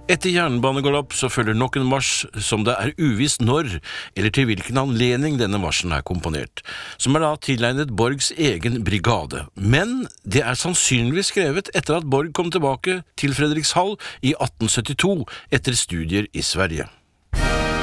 Etter jernbanegalopp så følger nok en marsj som det er uvisst når, eller til hvilken anledning denne marsjen er komponert, som er da tilegnet Borgs egen brigade. Men det er sannsynligvis skrevet etter at Borg kom tilbake til Fredrikshall i 1872 etter studier i Sverige.